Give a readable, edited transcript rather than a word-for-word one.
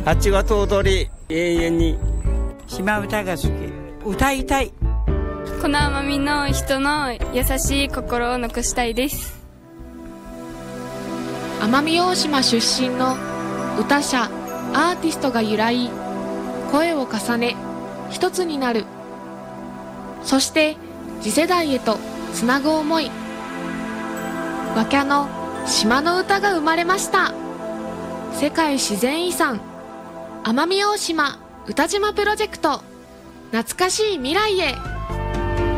あっちは尊り永遠に。 島唄が好き、歌いたい。 この奄美の人の優しい心を残したいです。 奄美大島出身の歌者アーティストが由来、声を重ね一つになる。そして次世代へとつなぐ思い、和キャの島の歌が生まれました。世界自然遺産奄美大島歌島プロジェクト、懐かしい未来へ。